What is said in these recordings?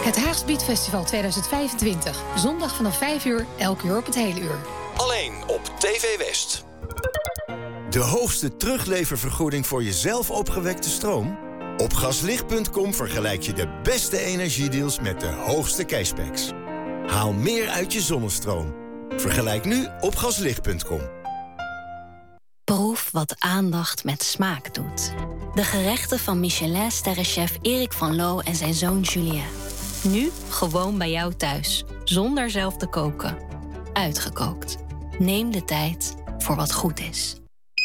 Het Haags Beatfestival 2025. Zondag vanaf 5 uur, elk uur op het hele uur. Alleen op TV West. De hoogste terugleververgoeding voor je zelf opgewekte stroom? Op gaslicht.com vergelijk je de beste energiedeals met de hoogste cashbacks. Haal meer uit je zonnestroom. Vergelijk nu op gaslicht.com. Proef wat aandacht met smaak doet. De gerechten van Michelin-sterrenchef Erik van Loo en zijn zoon Julien. Nu gewoon bij jou thuis, zonder zelf te koken. Uitgekookt. Neem de tijd voor wat goed is.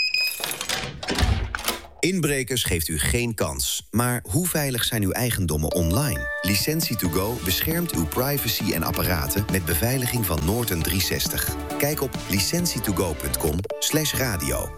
Inbrekers geeft u geen kans. Maar hoe veilig zijn uw eigendommen online? Licentie2Go beschermt uw privacy en apparaten met beveiliging van Norton 360. Kijk op licentietogo.com/radio.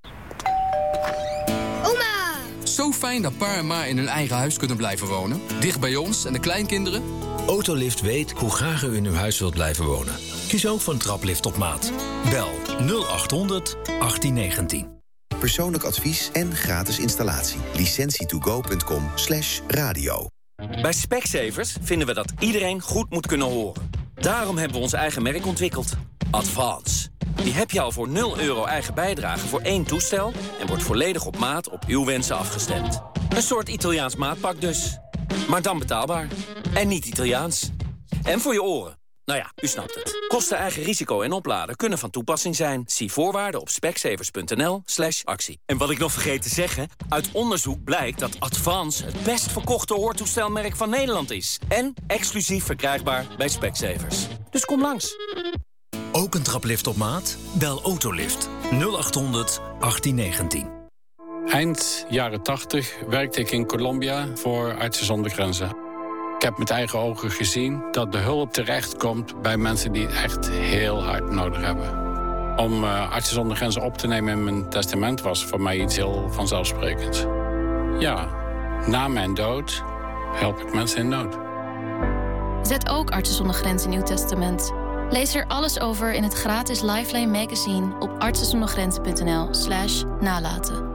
Oma! Zo fijn dat pa en ma in hun eigen huis kunnen blijven wonen. Dicht bij ons en de kleinkinderen. Autolift weet hoe graag u in uw huis wilt blijven wonen. Kies ook voor een traplift op maat. Bel 0800 1819. Persoonlijk advies en gratis installatie. licentietogo.com/radio. Bij Specsavers vinden we dat iedereen goed moet kunnen horen. Daarom hebben we ons eigen merk ontwikkeld. Advance. Die heb je al voor €0 eigen bijdrage voor 1 toestel... en wordt volledig op maat op uw wensen afgestemd. Een soort Italiaans maatpak dus. Maar dan betaalbaar. En niet Italiaans. En voor je oren. Nou ja, u snapt het. Kosten, eigen risico en opladen kunnen van toepassing zijn. Zie voorwaarden op specsavers.nl/actie. En wat ik nog vergeet te zeggen... uit onderzoek blijkt dat Advance het best verkochte hoortoestelmerk van Nederland is. En exclusief verkrijgbaar bij Specsavers. Dus kom langs. Ook een traplift op maat? Bel Autolift 0800 1819. Eind jaren 80 werkte ik in Colombia voor Artsen zonder Grenzen. Ik heb met eigen ogen gezien dat de hulp terechtkomt bij mensen die het echt heel hard nodig hebben. Om Artsen zonder Grenzen op te nemen in mijn testament was voor mij iets heel vanzelfsprekends. Ja, na mijn dood help ik mensen in nood. Zet ook Artsen zonder Grenzen in uw testament. Lees er alles over in het gratis Lifeline magazine op artsenzondergrenzen.nl/nalaten.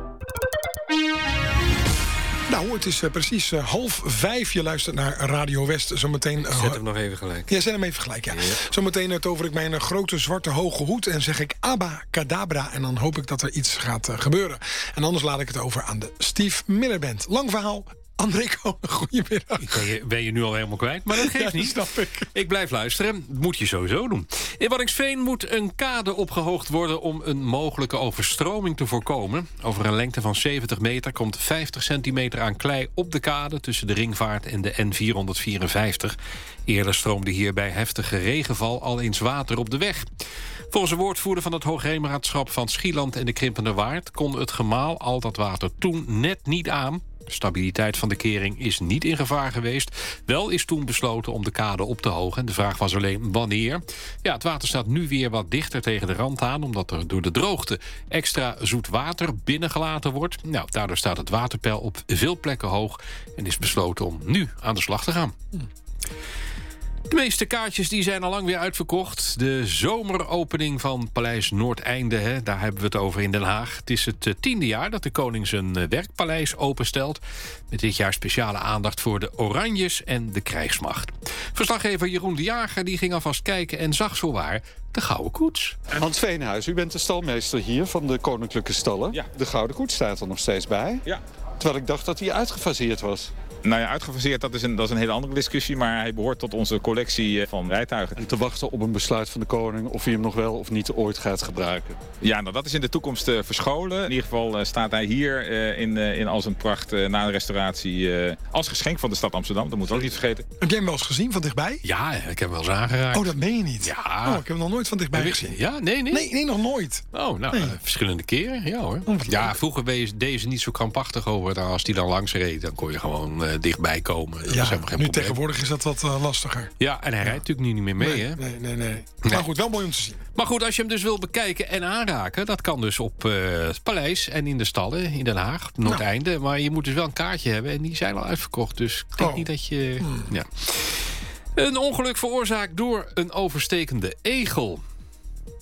Nou, het is precies 4:30. Je luistert naar Radio West. Zometeen. Zet hem nog even gelijk. Ja, zet hem even gelijk, ja. Zometeen tover ik mijn grote zwarte hoge hoed en zeg ik abacadabra. En dan hoop ik dat er iets gaat gebeuren. En anders laat ik het over aan de Steve Miller Band. Lang verhaal. André Koning, goedemiddag. Ben je nu al helemaal kwijt, maar dat geeft niet. Snap ik. Ik blijf luisteren. Dat moet je sowieso doen. In Waddinxveen moet een kade opgehoogd worden om een mogelijke overstroming te voorkomen. Over een lengte van 70 meter komt 50 centimeter aan klei op de kade tussen de Ringvaart en de N454. Eerder stroomde hier bij heftige regenval al eens water op de weg. Volgens een woordvoerder van het Hoogheemraadschap van Schieland en de Krimpende Waard kon het gemaal al dat water toen net niet aan. De stabiliteit van de kering is niet in gevaar geweest. Wel is toen besloten om de kade op te hogen. De vraag was alleen wanneer. Ja, het water staat nu weer wat dichter tegen de rand aan, omdat er door de droogte extra zoet water binnengelaten wordt. Nou, daardoor staat het waterpeil op veel plekken hoog en is besloten om nu aan de slag te gaan. De meeste kaartjes die zijn al lang weer uitverkocht. De zomeropening van Paleis Noordeinde, daar hebben we het over in Den Haag. Het is het 10e jaar dat de koning zijn werkpaleis openstelt. Met dit jaar speciale aandacht voor de Oranjes en de krijgsmacht. Verslaggever Jeroen de Jager die ging alvast kijken en zag zowaar de Gouden Koets. Hans Veenhuis, u bent de stalmeester hier van de Koninklijke Stallen. Ja. De Gouden Koets staat er nog steeds bij. Ja. Terwijl ik dacht dat hij uitgefaseerd was. Nou ja, uitgefaseerd, dat is een hele andere discussie. Maar hij behoort tot onze collectie van rijtuigen. En te wachten op een besluit van de koning of hij hem nog wel of niet ooit gaat gebruiken. Ja, nou dat is in de toekomst verscholen. In ieder geval staat hij hier in al zijn pracht na de restauratie als geschenk van de stad Amsterdam. Dat moeten we ook niet vergeten. Heb jij hem wel eens gezien van dichtbij? Ja, ik heb hem wel eens aangeraakt. Oh, dat meen je niet? Ja. Oh, ik heb hem nog nooit van dichtbij gezien. Ja, nee. Nee, nog nooit. Oh, nou, verschillende keren. Ja hoor. Ja, vroeger deed ze niet zo krampachtig over. Nou, als die dan langs reed, dan kon je gewoon dichtbij komen. Dat ja, was geen nu probleem. Tegenwoordig is dat wat lastiger. Ja, en hij rijdt natuurlijk nu niet meer mee, hè? Nee. Maar goed, wel mooi om te zien. Maar goed, als je hem dus wil bekijken en aanraken, dat kan dus op het paleis en in de stallen in Den Haag, op Noordeinde. Nou. Maar je moet dus wel een kaartje hebben en die zijn al uitverkocht. Dus ik denk niet dat je... Ja. Een ongeluk veroorzaakt door een overstekende egel.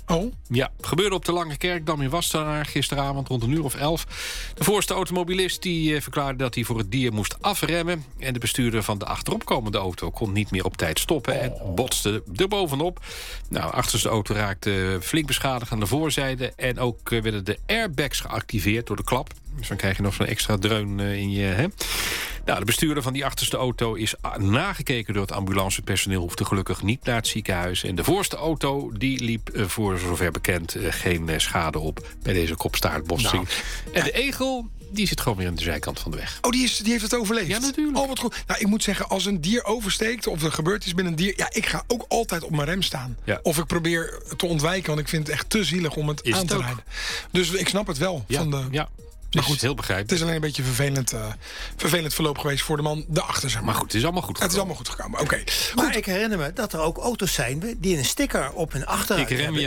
Oh? Ja, gebeurde op de Lange Kerkdam in Wassenaar gisteravond rond 11:00. De voorste automobilist die verklaarde dat hij voor het dier moest afremmen. En de bestuurder van de achteropkomende auto kon niet meer op tijd stoppen en botste er bovenop. Nou, achterste auto raakte flink beschadigd aan de voorzijde. En ook werden de airbags geactiveerd door de klap. Dus dan krijg je nog zo'n extra dreun in je... Hè? Nou, de bestuurder van die achterste auto is nagekeken door het ambulancepersoneel. Hoefde gelukkig niet naar het ziekenhuis. En de voorste auto die liep voor zover bekend geen schade op bij deze kopstaartbotsing. Nou, en de egel die zit gewoon weer aan de zijkant van de weg. Oh, die heeft het overleefd? Ja, natuurlijk. Oh, wat goed. Nou, ik moet zeggen, als een dier oversteekt of er gebeurt iets met een dier... ja, ik ga ook altijd op mijn rem staan. Ja. Of ik probeer te ontwijken, want ik vind het echt te zielig om het aan te rijden. Dus ik snap het wel. Ja, van de... ja. Maar goed, heel begrijpelijk. Het is alleen een beetje vervelend verloop geweest voor de man daarachter. Zeg maar goed, het is allemaal goed gekomen. Het is allemaal goed gekomen, oké. Maar ik herinner me dat er ook auto's zijn die een sticker op hun achteruit hebben.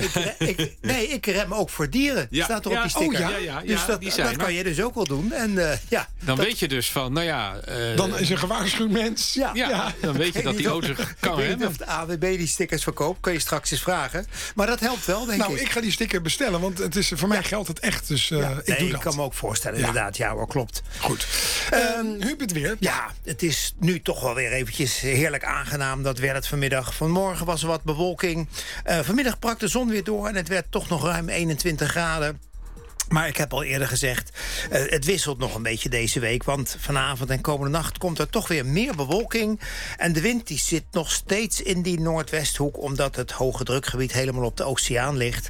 Ik rem ook voor dieren. Ja. Staat er op die sticker. Dus dat kan je dus ook wel doen. En, dan weet je dus van, nou ja... dan is een gewaarschuwd mens. Ja, dan weet je dat die auto kan remmen. Ik weet niet of de AWB die stickers verkoopt. Kun je straks eens vragen. Maar dat helpt wel, denk ik. Nou, ik ga die sticker bestellen, want voor mij geldt het echt. Dus ik doe dat. Ik kan me ook voorstellen, inderdaad. Ja hoor, klopt. Goed. Huub, het weer. Ja, het is nu toch wel weer eventjes heerlijk aangenaam. Dat werd het vanmiddag. Vanmorgen was er wat bewolking. Vanmiddag brak de zon weer door en het werd toch nog ruim 21 graden. Maar ik heb al eerder gezegd, het wisselt nog een beetje deze week. Want vanavond en komende nacht komt er toch weer meer bewolking. En de wind die zit nog steeds in die noordwesthoek, omdat het hoge drukgebied helemaal op de oceaan ligt.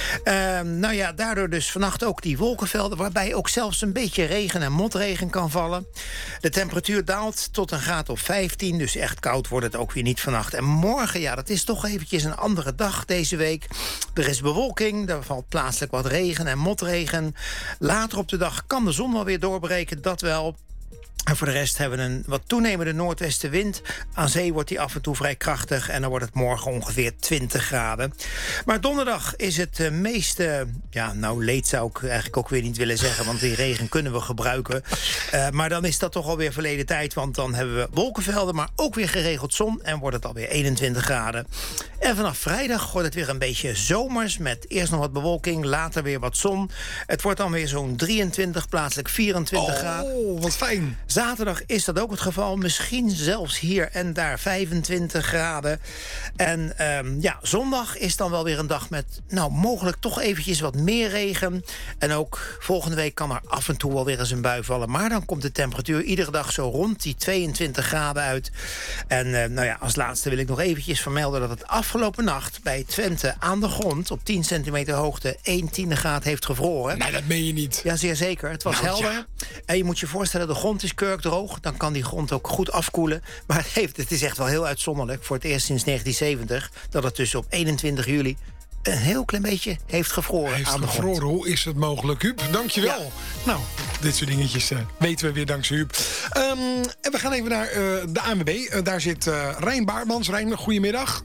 Nou ja, daardoor dus vannacht ook die wolkenvelden, waarbij ook zelfs een beetje regen en motregen kan vallen. De temperatuur daalt tot een graad of 15, dus echt koud wordt het ook weer niet vannacht. En morgen, ja, dat is toch eventjes een andere dag deze week. Er is bewolking, er valt plaatselijk wat regen en motregen. Later op de dag kan de zon wel weer doorbreken, dat wel. En voor de rest hebben we een wat toenemende noordwestenwind. Aan zee wordt die af en toe vrij krachtig. En dan wordt het morgen ongeveer 20 graden. Maar donderdag is het meeste... leed zou ik eigenlijk ook weer niet willen zeggen. Want die regen kunnen we gebruiken. Maar dan is dat toch alweer verleden tijd. Want dan hebben we wolkenvelden, maar ook weer geregeld zon. En wordt het alweer 21 graden. En vanaf vrijdag wordt het weer een beetje zomers. Met eerst nog wat bewolking, later weer wat zon. Het wordt dan weer zo'n 23, plaatselijk 24 graden. Oh, wat fijn. Zaterdag is dat ook het geval. Misschien zelfs hier en daar 25 graden. En zondag is dan wel weer een dag met... mogelijk toch eventjes wat meer regen. En ook volgende week kan er af en toe wel weer eens een bui vallen. Maar dan komt de temperatuur iedere dag zo rond die 22 graden uit. En als laatste wil ik nog eventjes vermelden... dat het afgelopen nacht bij Twente aan de grond... op 10 centimeter hoogte 1/10 graad heeft gevroren. Nee, dat meen je niet. Ja, zeer zeker. Het was helder. Ja. En je moet je voorstellen, de grond is kurkdroog. Dan kan die grond ook goed afkoelen. Maar het is echt wel heel uitzonderlijk. Voor het eerst sinds 1970 dat het dus op 21 juli... een heel klein beetje heeft gevroren aan de grond. Hoe is het mogelijk, Huub? Dankjewel. Ja. Nou, dit soort dingetjes weten we weer dankzij Huub. En we gaan even naar de ANWB. Daar zit Rijn Baarmans. Rijn, goedemiddag.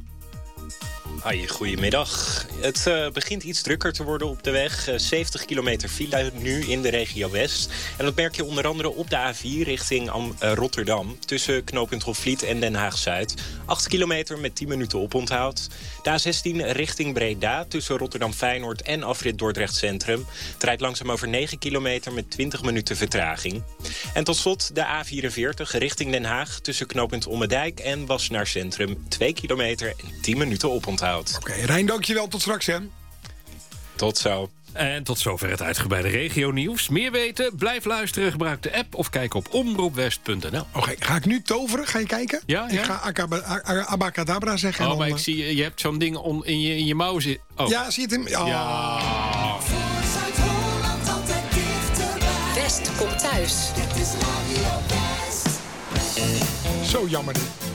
Hoi, goedemiddag. Het begint iets drukker te worden op de weg. 70 kilometer file nu in de regio West. En dat merk je onder andere op de A4 richting Rotterdam... tussen knooppunt Hofvliet en Den Haag-Zuid. 8 kilometer met 10 minuten oponthoud. De A16 richting Breda tussen Rotterdam-Feyenoord en afrit Dordrecht Centrum. Het rijdt langzaam over 9 kilometer met 20 minuten vertraging. En tot slot de A44 richting Den Haag... tussen knooppunt Ommedijk en Wassenaar Centrum. 2 kilometer en 10 minuten oponthoud. Oké, Rijn, dankjewel. Tot straks, hè. Tot zo. En tot zover het uitgebreide regionieuws. Meer weten? Blijf luisteren, gebruik de app of kijk op omroepwest.nl. Oké, ga ik nu toveren? Ga je kijken? Ja? Ik ga abacadabra zeggen. Oh, maar ik zie, je hebt zo'n ding in je mouw zitten. Oh. Ja, zie je het in? Oh. Ja. West komt thuis. Zo jammer dit.